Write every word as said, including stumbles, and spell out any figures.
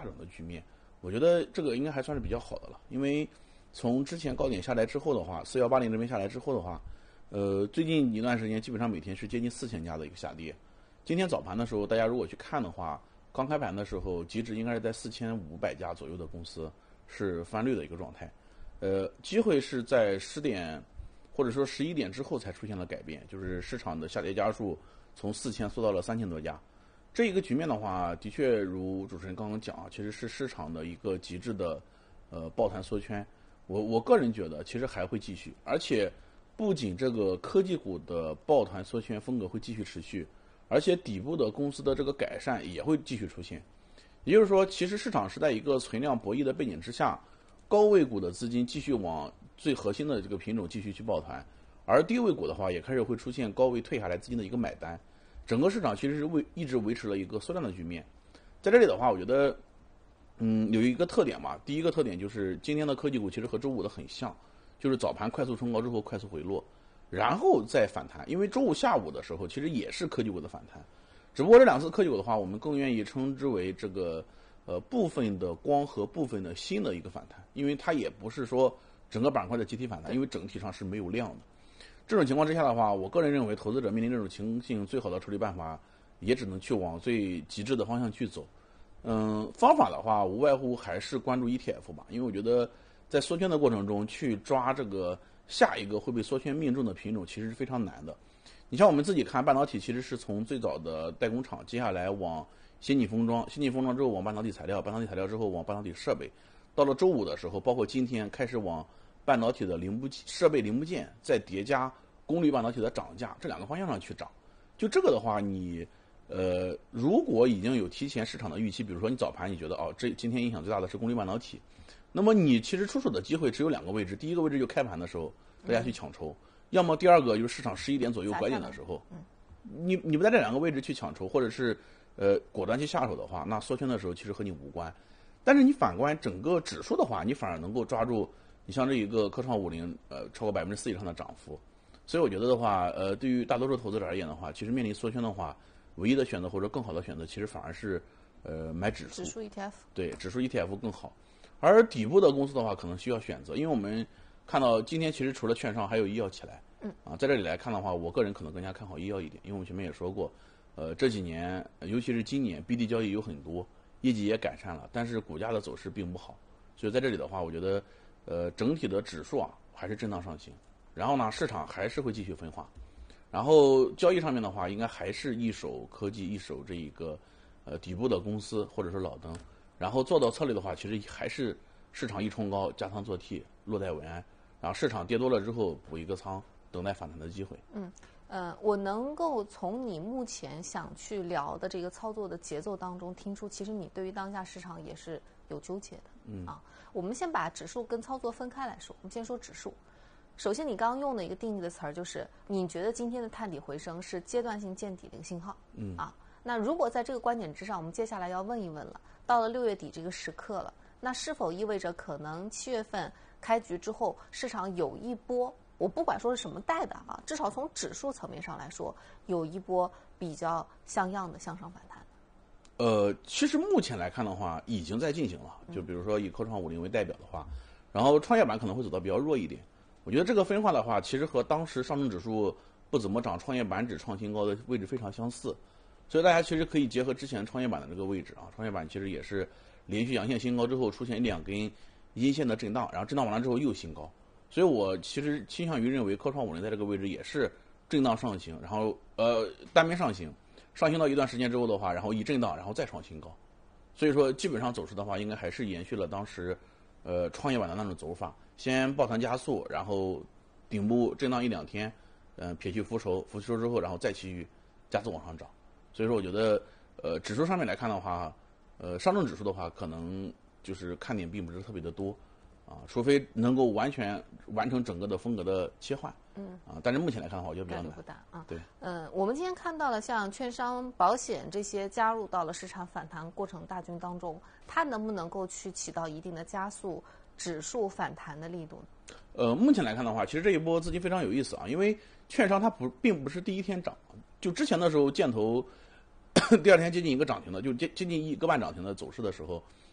大涨的局面，我觉得这个应该还算是比较好的了。因为从之前高点下来之后的话，四幺八零这边下来之后的话，呃，最近一段时间基本上每天是接近四千家的一个下跌。今天早盘的时候，大家如果去看的话，刚开盘的时候，极值应该是在四千五百家左右的公司是翻绿的一个状态。呃，机会是在十点或者说十一点之后才出现了改变，就是市场的下跌家数从四千缩到了三千多家。这一个局面的话，的确如主持人刚刚讲啊，其实是市场的一个极致的呃抱团缩圈。我我个人觉得，其实还会继续，而且不仅这个科技股的抱团缩圈风格会继续持续，而且底部的公司的这个改善也会继续出现。也就是说，其实市场是在一个存量博弈的背景之下，高位股的资金继续往最核心的这个品种继续去抱团，而低位股的话也开始会出现高位退下来资金的一个买单。整个市场其实是为一直维持了一个缩量的局面。在这里的话，我觉得，嗯，有一个特点嘛。第一个特点就是今天的科技股其实和周五的很像，就是早盘快速冲高之后快速回落，然后再反弹。因为周五下午的时候其实也是科技股的反弹，只不过这两次科技股的话，我们更愿意称之为这个呃部分的光和部分的新的一个反弹，因为它也不是说整个板块的集体反弹，因为整体上是没有量的。这种情况之下的话，我个人认为，投资者面临这种情形，最好的处理办法，也只能去往最极致的方向去走。嗯，方法的话，无外乎还是关注 E T F 吧，因为我觉得在缩圈的过程中，去抓这个下一个会被缩圈命中的品种，其实是非常难的。你像我们自己看，半导体其实是从最早的代工厂，接下来往先进封装，先进封装之后往半导体材料，半导体材料之后往半导体设备，到了周五的时候，包括今天开始往半导体的零部件、设备零部件，再叠加功率半导体的涨价，这两个方向上去涨。就这个的话，你呃，如果已经有提前市场的预期，比如说你早盘你觉得哦，这今天影响最大的是功率半导体，那么你其实出手的机会只有两个位置，第一个位置就开盘的时候大家去抢筹，嗯、要么第二个就是市场十一点左右拐点的时候，嗯、你你不在这两个位置去抢筹，或者是呃果断去下手的话，那缩圈的时候其实和你无关。但是你反观整个指数的话，你反而能够抓住，你像这一个科创五零，呃，超过百分之四以上的涨幅。所以我觉得的话，呃，对于大多数投资者而言的话，其实面临缩圈的话，唯一的选择或者更好的选择，其实反而是，呃，买指数。 指数 E T F。 对，指数 E T F 更好。而底部的公司的话，可能需要选择，因为我们看到今天其实除了券商，还有医药起来。 嗯。 啊，在这里来看的话，我个人可能更加看好医药一点，因为我们前面也说过，呃，这几年，尤其是今年 B D 交易有很多。业绩也改善了，但是股价的走势并不好，所以在这里的话，我觉得，呃，整体的指数啊还是震荡上行，然后呢，市场还是会继续分化，然后交易上面的话，应该还是一手科技，一手这一个，呃，底部的公司或者是老登，然后做到策略的话，其实还是市场一冲高加仓做 T， 落袋为安，然后市场跌多了之后补一个仓，等待反弹的机会。 嗯。呃，我能够从你目前想去聊的这个操作的节奏当中听出，其实你对于当下市场也是有纠结的。 嗯啊，我们先把指数跟操作分开来说。我们先说指数。首先，你刚刚用的一个定义的词儿就是，你觉得今天的探底回升是阶段性见底的一个信号。 嗯啊，那如果在这个观点之上，我们接下来要问一问了，到了六月底这个时刻了，那是否意味着可能七月份开局之后，市场有一波？我不管说是什么带的啊，至少从指数层面上来说，有一波比较像样的向上反弹。 呃，其实目前来看的话，已经在进行了。就比如说以科创五零为代表的话，然后创业板可能会走到比较弱一点。我觉得这个分化的话，其实和当时上证指数不怎么涨，创业板指创新高的位置非常相似。所以大家其实可以结合之前创业板的这个位置啊，创业板其实也是连续阳线新高之后出现两根阴线的震荡，然后震荡完了之后又新高。所以我其实倾向于认为科创五零在这个位置也是震荡上行，然后呃单边上行，上行到一段时间之后的话，然后一震荡，然后再创新高。所以说基本上走势的话，应该还是延续了当时呃创业板的那种走法，先抱团加速，然后顶部震荡一两天，嗯、呃、撇去浮筹，浮筹之后，然后再继续加速往上涨。所以说我觉得呃指数上面来看的话，呃上证指数的话，可能就是看点并不是特别的多。啊，除非能够完全完成整个的风格的切换， 嗯， 啊，但是目前来看的话，我觉得比较难， 不大啊。 对， 嗯、呃，我们今天看到了像券商、保险这些加入到了市场反弹过程大军当中，它能不能够去起到一定的加速指数反弹的力度呢？ 呃，目前来看的话，其实这一波资金非常有意思啊，因为券商它不并不是第一天涨，就之前的时候箭头第二天接近一个涨停的，就接接近一个半涨停的走势的时候。